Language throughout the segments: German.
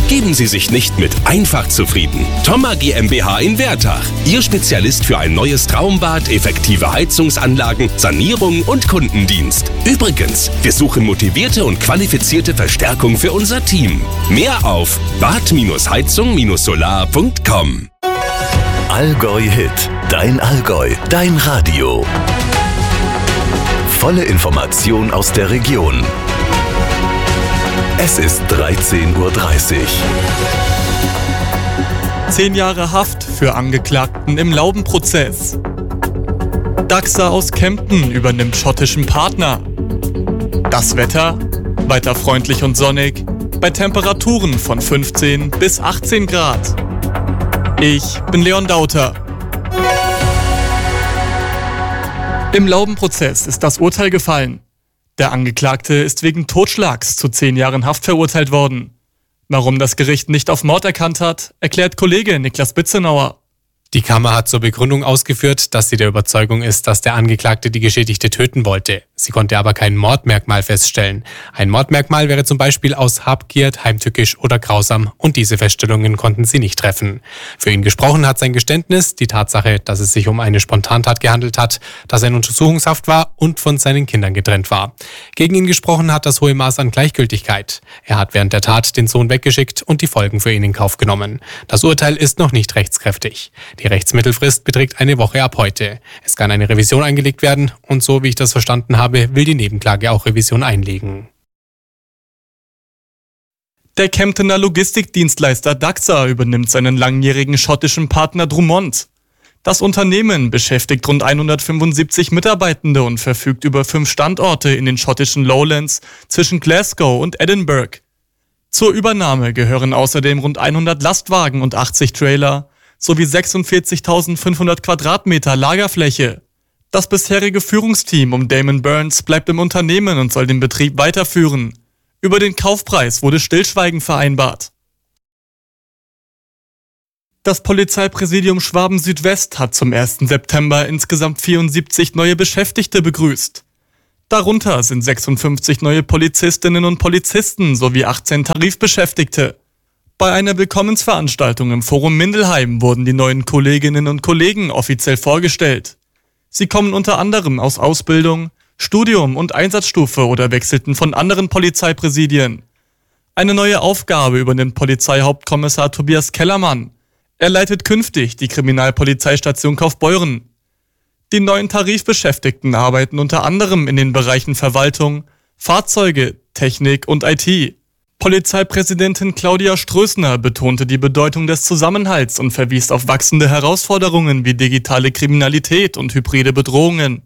Geben Sie sich nicht mit einfach zufrieden. Thoma GmbH in Wertach. Ihr Spezialist für ein neues Traumbad, effektive Heizungsanlagen, Sanierung und Kundendienst. Übrigens, wir suchen motivierte und qualifizierte Verstärkung für unser Team. Mehr auf bad-heizung-solar.com. Allgäu Hit. Dein Allgäu. Dein Radio. Volle Information aus der Region. Es ist 13:30 Uhr. 10 Jahre Haft für Angeklagten im Laubenprozess. Daxa aus Kempten übernimmt schottischen Partner. Das Wetter? Weiter freundlich und sonnig, bei Temperaturen von 15 bis 18 Grad. Ich bin Leon Dauter. Im Laubenprozess ist das Urteil gefallen. Der Angeklagte ist wegen Totschlags zu 10 Jahren Haft verurteilt worden. Warum das Gericht nicht auf Mord erkannt hat, erklärt Kollege Niklas Bitzenauer. Die Kammer hat zur Begründung ausgeführt, dass sie der Überzeugung ist, dass der Angeklagte die Geschädigte töten wollte. Sie konnte aber kein Mordmerkmal feststellen. Ein Mordmerkmal wäre zum Beispiel aus Habgier, heimtückisch oder grausam, und diese Feststellungen konnten sie nicht treffen. Für ihn gesprochen hat sein Geständnis, die Tatsache, dass es sich um eine Spontantat gehandelt hat, dass er in Untersuchungshaft war und von seinen Kindern getrennt war. Gegen ihn gesprochen hat das hohe Maß an Gleichgültigkeit. Er hat während der Tat den Sohn weggeschickt und die Folgen für ihn in Kauf genommen. Das Urteil ist noch nicht rechtskräftig. Die Rechtsmittelfrist beträgt eine Woche ab heute. Es kann eine Revision eingelegt werden und so wie ich das verstanden habe, will die Nebenklage auch Revision einlegen. Der Kemptener Logistikdienstleister Daxa übernimmt seinen langjährigen schottischen Partner Drummond. Das Unternehmen beschäftigt rund 175 Mitarbeitende und verfügt über 5 Standorte in den schottischen Lowlands zwischen Glasgow und Edinburgh. Zur Übernahme gehören außerdem rund 100 Lastwagen und 80 Trailer sowie 46.500 Quadratmeter Lagerfläche. Das bisherige Führungsteam um Damon Burns bleibt im Unternehmen und soll den Betrieb weiterführen. Über den Kaufpreis wurde Stillschweigen vereinbart. Das Polizeipräsidium Schwaben Südwest hat zum 1. September insgesamt 74 neue Beschäftigte begrüßt. Darunter sind 56 neue Polizistinnen und Polizisten sowie 18 Tarifbeschäftigte. Bei einer Willkommensveranstaltung im Forum Mindelheim wurden die neuen Kolleginnen und Kollegen offiziell vorgestellt. Sie kommen unter anderem aus Ausbildung, Studium und Einsatzstufe oder wechselten von anderen Polizeipräsidien. Eine neue Aufgabe übernimmt Polizeihauptkommissar Tobias Kellermann. Er leitet künftig die Kriminalpolizeistation Kaufbeuren. Die neuen Tarifbeschäftigten arbeiten unter anderem in den Bereichen Verwaltung, Fahrzeuge, Technik und IT. Polizeipräsidentin Claudia Strößner betonte die Bedeutung des Zusammenhalts und verwies auf wachsende Herausforderungen wie digitale Kriminalität und hybride Bedrohungen.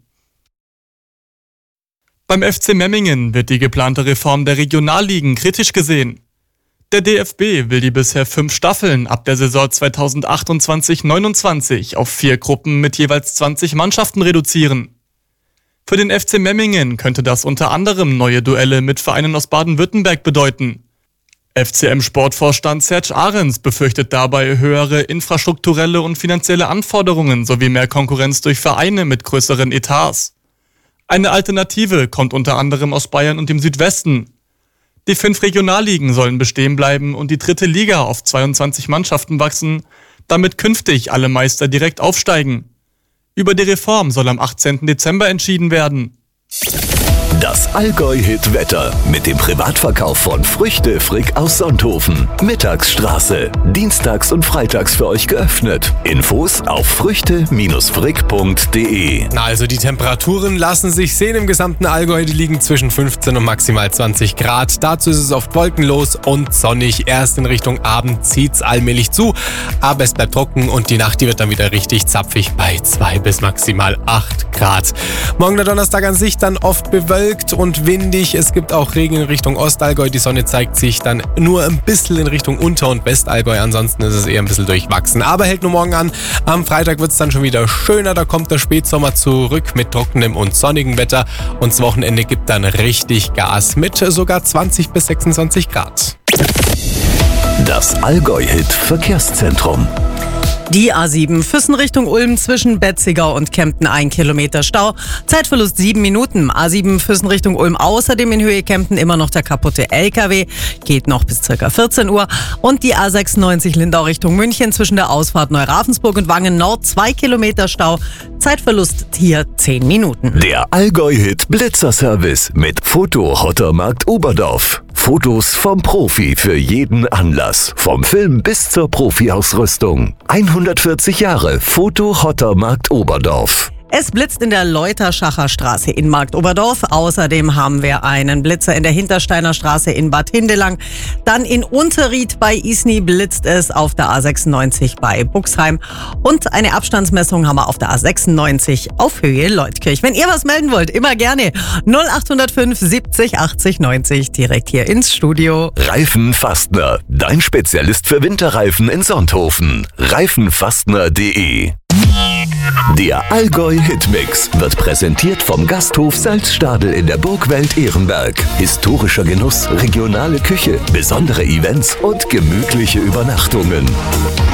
Beim FC Memmingen wird die geplante Reform der Regionalligen kritisch gesehen. Der DFB will die bisher 5 Staffeln ab der Saison 2028/29 auf 4 Gruppen mit jeweils 20 Mannschaften reduzieren. Für den FC Memmingen könnte das unter anderem neue Duelle mit Vereinen aus Baden-Württemberg bedeuten. FCM-Sportvorstand Serge Ahrens befürchtet dabei höhere infrastrukturelle und finanzielle Anforderungen sowie mehr Konkurrenz durch Vereine mit größeren Etats. Eine Alternative kommt unter anderem aus Bayern und dem Südwesten. Die 5 Regionalligen sollen bestehen bleiben und die 3. Liga auf 22 Mannschaften wachsen, damit künftig alle Meister direkt aufsteigen. Über die Reform soll am 18. Dezember entschieden werden. Das Allgäu-Hit-Wetter mit dem Privatverkauf von Früchte Frick aus Sonthofen. Mittagsstraße. Dienstags und freitags für euch geöffnet. Infos auf früchte-frick.de. Na, also die Temperaturen lassen sich sehen im gesamten Allgäu. Die liegen zwischen 15 und maximal 20 Grad. Dazu ist es oft wolkenlos und sonnig. Erst in Richtung Abend zieht's allmählich zu. Aber es bleibt trocken und die Nacht, die wird dann wieder richtig zapfig bei 2 bis maximal 8 Grad. Morgen der Donnerstag an sich dann oft bewölkt und windig. Es gibt auch Regen in Richtung Ostallgäu. Die Sonne zeigt sich dann nur ein bisschen in Richtung Unter- und Westallgäu. Ansonsten ist es eher ein bisschen durchwachsen. Aber hält nur morgen an. Am Freitag wird es dann schon wieder schöner. Da kommt der Spätsommer zurück mit trockenem und sonnigem Wetter. Und das Wochenende gibt dann richtig Gas mit sogar 20 bis 26 Grad. Das Allgäu-Hit Verkehrszentrum. Die A7 Füssen Richtung Ulm zwischen Betziger und Kempten 1 Kilometer Stau. Zeitverlust 7 Minuten. A7 Füssen Richtung Ulm außerdem in Höhe Kempten immer noch der kaputte LKW. Geht noch bis ca. 14 Uhr. Und die A96 Lindau Richtung München zwischen der Ausfahrt Neuravensburg und Wangen Nord 2 Kilometer Stau. Zeitverlust hier 10 Minuten. Der Allgäu-Hit Blitzerservice mit Foto Hottermarkt Oberdorf. Fotos vom Profi für jeden Anlass. Vom Film bis zur Profi-Ausrüstung. 140 Jahre Foto Hottermarkt Oberdorf. Es blitzt in der Leuterschacher Straße in Marktoberdorf. Außerdem haben wir einen Blitzer in der Hintersteiner Straße in Bad Hindelang. Dann in Unterried bei Isny blitzt es auf der A96 bei Buxheim. Und eine Abstandsmessung haben wir auf der A96 auf Höhe Leutkirch. Wenn ihr was melden wollt, immer gerne 0805 70 80 90 direkt hier ins Studio. Reifenfastner, dein Spezialist für Winterreifen in Sonthofen. Reifenfastner.de. Der Allgäu-Hitmix wird präsentiert vom Gasthof Salzstadel in der Burgwelt Ehrenberg. Historischer Genuss, regionale Küche, besondere Events und gemütliche Übernachtungen.